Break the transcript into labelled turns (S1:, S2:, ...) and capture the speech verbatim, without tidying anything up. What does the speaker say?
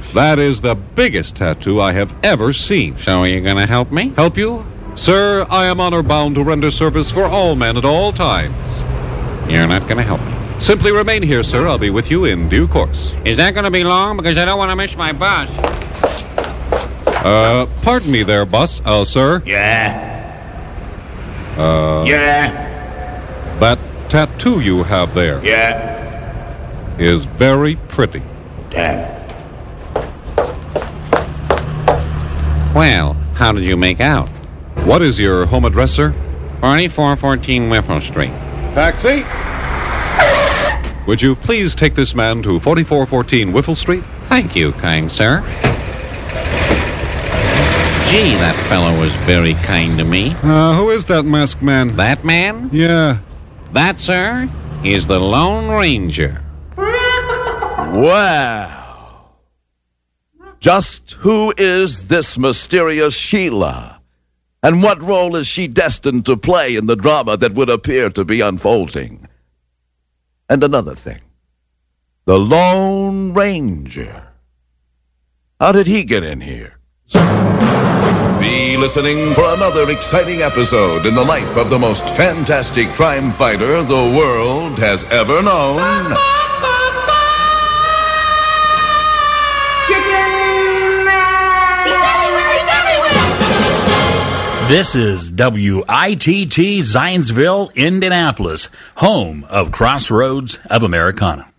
S1: That is the biggest tattoo I have ever seen.
S2: So are you going to help me?
S1: Help you? Sir, I am honor bound to render service for all men at all times.
S2: You're not going to help me.
S1: Simply remain here, sir. I'll be with you in due course.
S2: Is that going to be long? Because I don't want to miss my bus.
S1: Uh, pardon me there, boss. Uh, sir.
S3: Yeah.
S1: Uh.
S3: Yeah.
S1: That tattoo you have there
S3: Yeah.
S1: is very pretty.
S3: Dad.
S2: Well, how did you make out?
S1: What is your home address, sir?
S2: forty-four fourteen Whiffle Street.
S1: Taxi? Would you please take this man to forty-four fourteen Whiffle Street?
S2: Thank you, kind sir. Gee, that fellow was very kind to me.
S1: Uh, who is that masked man?
S2: That man?
S1: Yeah.
S2: That, sir, is the Lone Ranger.
S4: Wow. Just who is this mysterious Sheila? And what role is she destined to play in the drama that would appear to be unfolding? And another thing. The Lone Ranger. How did he get in here?
S5: Be listening for another exciting episode in the life of the most fantastic crime fighter the world has ever known.
S6: This is W I T T Zionsville, Indianapolis, home of Crossroads of Americana.